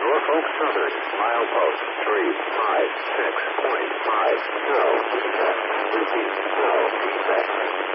Norfolk Southern, milepost 356.5. No defect. Repeat, no defect.